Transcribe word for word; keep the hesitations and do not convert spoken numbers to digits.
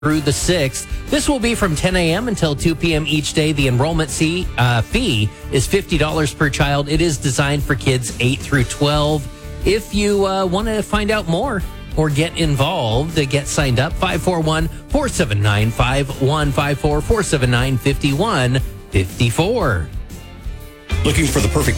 through the sixth. This will be from ten a.m. until two p.m. each day. The enrollment fee, uh, fee is fifty dollars per child. It is designed for kids eight through twelve. If you uh, want to find out more or get involved, to get signed up, five four one, four seven nine, five one five four, four seven nine, five one five four. Looking for the perfect